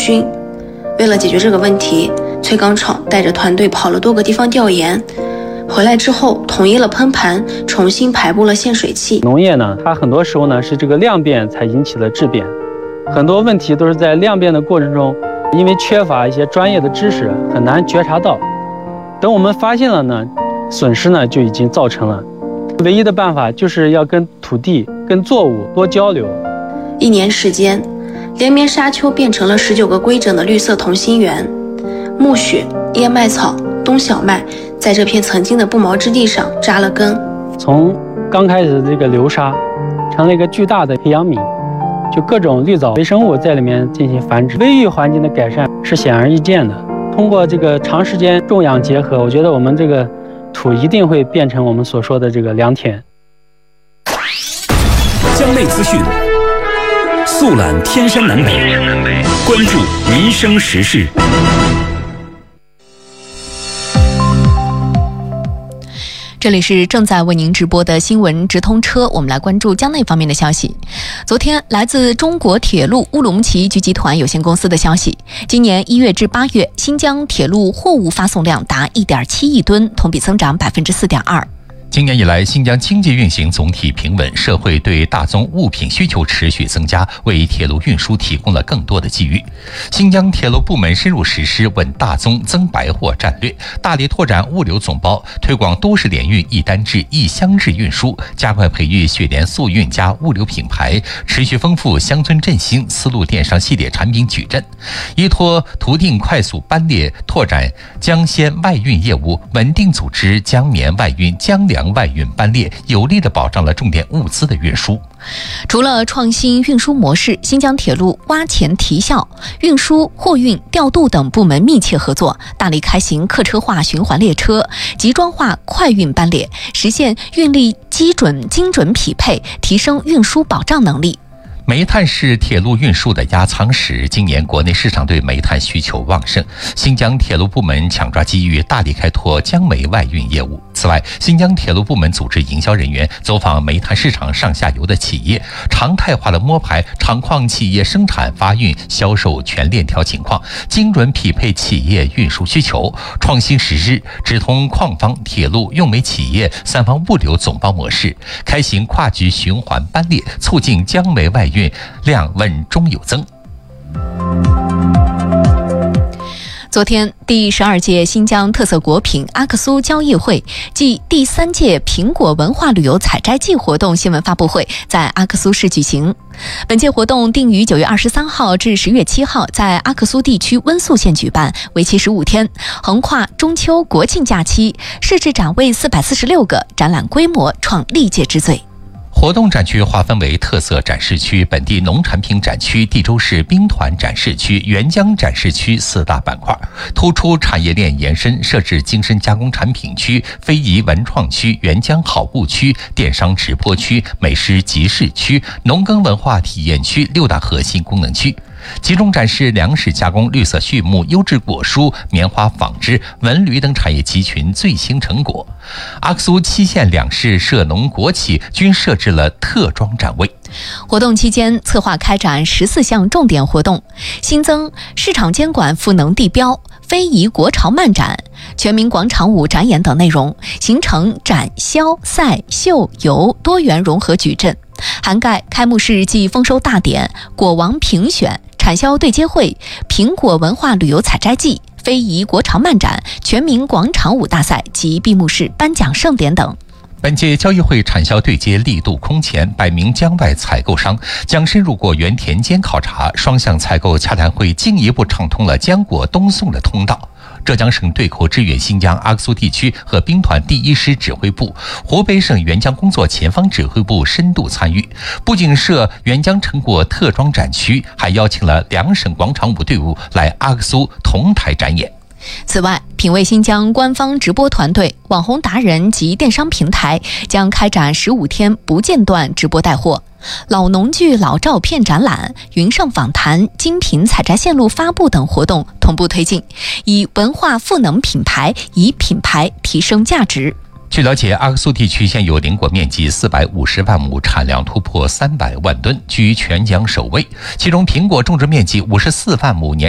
菌。为了解决这个问题，崔刚厂带着团队跑了多个地方调研，回来之后统一了喷盘，重新排布了限水器。 农业呢，它很多时候呢是这个量变才引起了质变，很多问题都是在量变的过程中，因为缺乏一些专业的知识，很难觉察到。等我们发现了呢，损失呢就已经造成了。唯一的办法就是要跟土地、跟作物多交流。 1年时间，连绵沙丘变成了19个规整的绿色同心圆，苜蓿、燕麦草、冬小麦在这片曾经的不毛之地上扎了根。 从刚开始的这个流沙，成了一个巨大的培养皿，就各种绿藻微生物在里面进行繁殖，微育环境的改善是显而易见的。通过这个长时间种养结合，我觉得我们这个土一定会变成我们所说的这个良田。 江内资讯，速览天山南北，关注民生时事。 这里是正在为您直播的新闻直通车，我们来关注江内方面的消息。昨天，来自中国铁路乌鲁木齐局集团有限公司的消息，今年1月至8月，新疆铁路货物发送量达1.7亿吨，同比增长4.2%。 今年以来，新疆经济运行总体平稳，社会对大宗物品需求持续增加，为铁路运输提供了更多的机遇。新疆铁路部门深入实施稳大宗增白货战略，大力拓展物流总包，推广都市联运一单制一乡制运输，加快培育雪莲速运加物流品牌，持续丰富乡村振兴丝路电商系列产品矩阵，依托途定快速班列，拓展江鲜外运业务，稳定组织江棉外运、江粮外运班列，有力地保障了重点物资的运输。 除了创新运输模式，新疆铁路挖潜提效，运输、货运、调度等部门密切合作，大力开行客车化循环列车、集装化快运班列，实现运力精准匹配，提升运输保障能力。 煤炭是铁路运输的压舱石，今年国内市场对煤炭需求旺盛，新疆铁路部门抢抓机遇，大力开拓江煤外运业务。此外，新疆铁路部门组织营销人员走访煤炭市场上下游的企业，常态化的摸排厂矿企业生产、发运、销售全链条情况，精准匹配企业运输需求，创新实施直通矿方、铁路、用煤企业三方物流总包模式，开行跨局循环班列，促进江煤外运量稳中有增。 昨天，第12届新疆特色果品阿克苏交易会暨第3届苹果文化旅游采摘季活动新闻发布会在阿克苏市举行。本届活动定于9月23号至10月7号在阿克苏地区温宿县举办，为期15天，横跨中秋、国庆假期，设置展位446个，展览规模创历届之最。 活动展区划分为特色展示区、本地农产品展区、地州市兵团展示区、沅江展示区4大板块，突出产业链延伸，设置精深加工产品区、非遗文创区、沅江好物区、电商直播区、美食集市区、农耕文化体验区6大核心功能区。集中展示粮食加工、绿色畜牧、优质果蔬、棉花纺织、文旅等产业集群最新成果。阿克苏7县2市涉农国企均设置了特装展位。 活动期间，策划开展14项重点活动，新增市场监管赋能地标、非遗国潮漫展、全民广场舞展演等内容，形成展销赛秀游多元融合矩阵，涵盖开幕式暨丰收大典、果王评选、产销对接会、苹果文化旅游采摘季、非遗国潮漫展、全民广场舞大赛及闭幕式颁奖盛典等。 本届交易会产销对接力度空前，100名疆外采购商将深入果园田间考察，双向采购洽谈会进一步畅通了浆果东送的通道。浙江省对口支援新疆阿克苏地区和兵团第1师指挥部、湖北省沅江工作前方指挥部深度参与，不仅设沅江成果特装展区，还邀请了2省广场舞队伍来阿克苏同台展演。 此外，品味新疆官方直播团队、网红达人及电商平台将开展15天不间断直播带货，老农具、老照片展览、云上访谈、精品采摘线路发布等活动同步推进，以文化赋能品牌，以品牌提升价值。 据了解，阿克苏地区现有林果面积450万亩，产量突破300万吨，居全疆首位。其中，苹果种植面积54万亩，年